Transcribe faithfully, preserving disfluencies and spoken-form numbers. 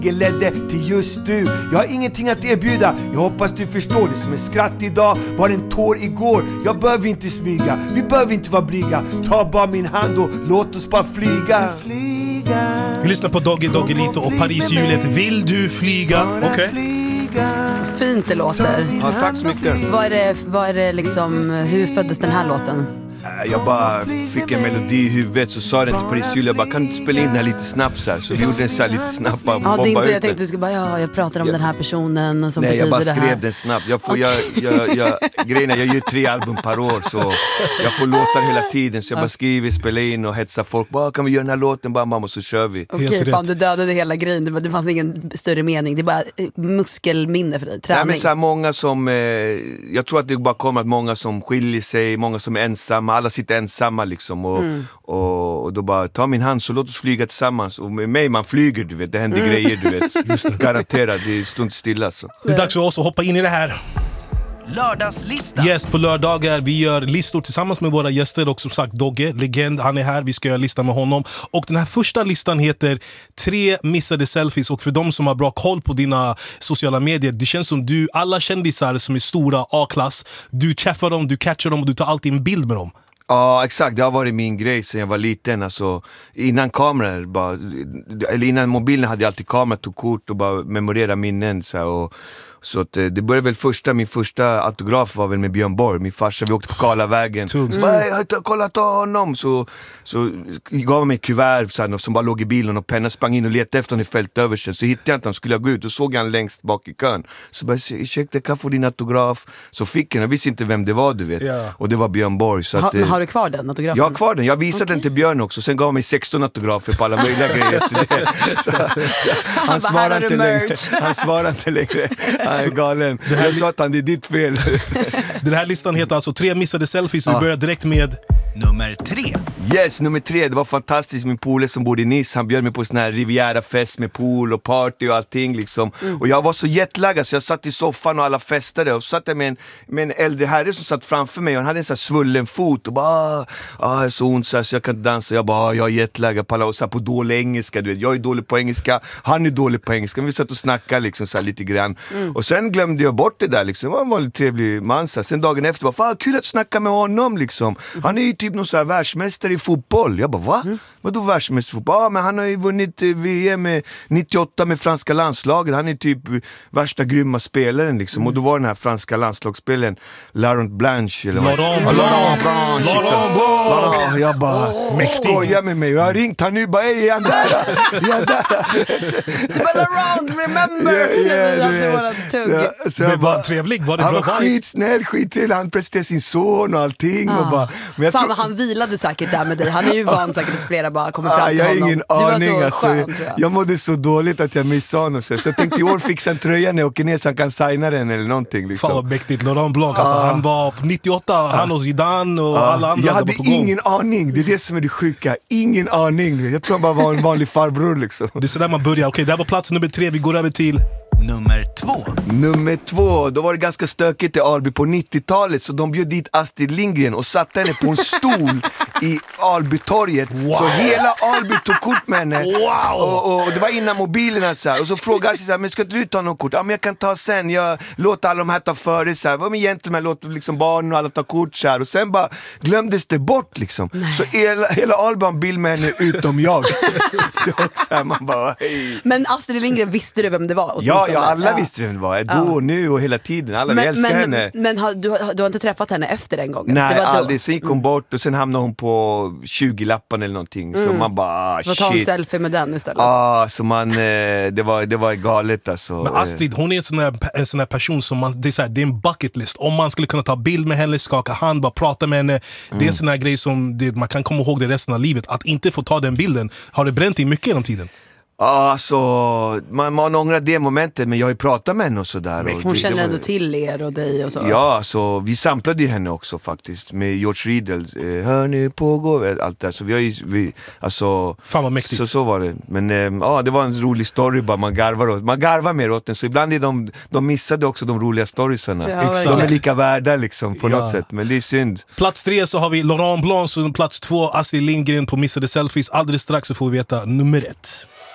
ledde till just du. Jag har ingenting att erbjuda. Jag hoppas du förstår det. Som en skratt idag var en tår igår. Jag behöver inte smyga, vi behöver inte vara blyga. Ta bara min hand och låt oss bara flyga. Flyga. Vi lyssnar på Doggy Doggelito och Paris Juliet. Vill du flyga? Okej. Okay. Fint det låter. Ja, tack så mycket. Vad är det, vad är det liksom, hur föddes den här låten? Jag bara fick en melodi i huvudet, så sa den till Paris Julia, jag bara, kan du spela in den här lite snabbt så här? Så vi gjorde den så här lite snabbt, bara ja, det är inte, ut jag tänkte du skulle bara, ja, jag pratar om ja. den här personen som Nej, betyder det här. Nej, jag bara skrev den snabbt. Jag får, jag, jag, jag, grejen är, jag gör tre album per år, så jag får låtar hela tiden. Så jag bara skriver, spelar in och hetsar folk. Bara, kan vi göra den här låten? Bara, mamma, så kör vi. Okej, okay, fan, du dödade hela grejen. Det, det fanns ingen större mening. Det är bara muskelminne för dig, träning. Nej, men så här, många som, eh, jag tror att det bara kommer att många som skiljer sig, många som är ensamma, alla sitter ensamma liksom. Och, mm. och, och då bara, ta min hand så låt oss flyga tillsammans. Och med mig man flyger, du vet, det händer mm. grejer, du vet. Just det. Garanterat, det är stund stilla så. Det är dags för oss att hoppa in i det här. Lördagslistan. Yes, på lördagar vi gör listor tillsammans med våra gäster. Och som sagt, Dogge, legend, han är här. Vi ska göra listan med honom. Och den här första listan heter Tre missade selfies. Och för de som har bra koll på dina sociala medier, det känns som du, alla kändisar som är stora A-klass, du träffar dem, du catchar dem och du tar alltid en bild med dem. Ja, exakt. Det har varit min grej sedan jag var liten. Alltså, innan kameror, bara, eller innan mobilen hade jag alltid kamera, tog kort och bara memorera minnen. Så här, och, så att, det började väl första, min första autograf var väl med Björn Borg, min farsa, vi åkte på Karlavägen. Mm. Så bara, jag har kollat honom. Så, så gav han mig ett kuvert så här, som bara låg i bilen och penna, sprang in och letade efter honom i fältöversen. Så hittade jag inte honom, skulle jag gå ut och såg han längst bak i kön. Så bara, ursäkta, kan jag få din autograf? Så fick jag, jag visste inte vem det var, du vet. Yeah. Och det var Björn Borg. Så ha, att, men har du kvar den autografen? Jag har kvar den, jag visade okay. den till Björn också. Sen gav han mig sexton autografer på alla möjliga grejer efter det. Så, han, han svarade inte längre. Han svarade inte längre. Han är galen. Det här, jag sa att han, det är ditt fel. Den här listan heter alltså Tre missade selfies. Och vi börjar direkt med nummer tre. Yes, nummer tre. Det var fantastiskt. Min polare som bodde i Nice, han bjöd mig på sån här Riviera-fest med pool och party och allting liksom. Mm. Och jag var så jetlaggad så jag satt i soffan och alla festade. Och så satt jag med en, med en äldre herre som satt framför mig. Och han hade en sån här svullen fot. Och bara, ah, så ont så, här, så jag kan inte dansa. Jag bara, ah, jag är jetlaggad på alla. Och så här, på dålig engelska, du vet. Jag är dålig på engelska, han är dålig på engelska. Vi satt och snackade liksom så här, lite grann. Mm. Och sen glömde jag bort det där liksom. Det var en vanlig trevlig man. Så här. Sen dagen efter var fan kul att snacka med honom liksom. Han är ju typ någon så här världsmästare i fotboll. Jag bara, va? Mm. Vadå världsmästare i fotboll? Ja, men han har ju vunnit V M nittioåtta med franska landslaget. Han är typ värsta grymma spelaren liksom. Mm. Och då var den här franska landslagsspelaren Laurent Blanche eller vad? Laurent Blanche. Laurent Blanche. Laurent Blanche. Jag bara, skoja med mig. Jag har ringt han nu, bara, är han där? Är han där? Du bara, Laurent, remember? Yeah, yeah, det var så, så jag bara, trevlig. Var det han bra? var skitsnäll, skittrevlig. Han presenterade sin son och allting. Ah. Och bara, men jag fan tror... han vilade säkert där med dig. Han är ju van säkert att flera bara kommer fram ah, till jag honom. Ingen du var aning, så alltså, skön, tror jag. Jag mådde så dåligt att jag missade honom. Så jag tänkte i år fixa en tröja när jag åker ner så han kan signa den eller någonting. Liksom. Fan vad mäktigt. Laurent Blanc, alltså, ah. han var på nittioåtta, ah. han och Zidane och ah. alla andra. Jag hade ingen aning, det är det som är det sjuka. Ingen aning. Jag tror han bara var en vanlig farbror liksom. Det är sådär man börjar. Okej, det här var plats nummer tre, vi går över till nummer två. Nummer två, då var det ganska stökigt i Alby på nittiotalet. Så de bjöd dit Astrid Lindgren och satte henne på en stol i Albytorget. Wow. Så hela Alby tog kort med henne. Wow. och, och det var innan mobilerna så här. Och så frågade Astrid så här, men ska du ta någon kort? Ja, men jag kan ta sen, jag låter alla de här ta före så här. Vad med gentleman, låter liksom barn och alla ta kort så här. Och sen bara glömdes det bort liksom. Nej. Så hela, hela Alby har en bild med henne utom jag. Så här, man bara, hej. Men Astrid Lindgren, visste du vem det var? Ja, ja, alla ja. visste vem det var. Då och nu och hela tiden. Alla men, älskar men, henne. Men har, du, du har inte träffat henne efter den gången? Nej, det var aldrig. Sen gick hon bort och sen hamnade hon på tjugo-lappen eller någonting. Mm. Så man bara, ah, shit. ta en selfie med den istället. Ja, ah, så man, eh, det, var, det var galet alltså. Men Astrid, hon är en sån här, en sån här person som man, det är, så här, det är en bucket list. Om man skulle kunna ta bild med henne, skaka hand, bara prata med henne. Mm. Det är en sån här grej som det, man kan komma ihåg det resten av livet. Att inte få ta den bilden, har det bränt i mycket genom tiden? Ja, alltså, man, man ångrar det momentet, men jag har ju pratat med henne och sådär. Och hon det, känner det var, ändå till er och dig och så. Ja, så vi samplade ju henne också faktiskt med George Riedel. Eh, hör nu pågår allt där. Så vi har ju, vi, alltså, fan vad mäktigt. Så, så var det. Men eh, ja, det var en rolig story bara, man garvar åt, man garvar mer åt den. Så ibland är de, de missade också de roliga storiesarna. Ja, de är lika värda liksom på ja. något sätt, men det är synd. Plats tre så har vi Laurent Blanc och plats två Astrid Lindgren på missade selfies. Alldeles strax så får vi veta nummer ett.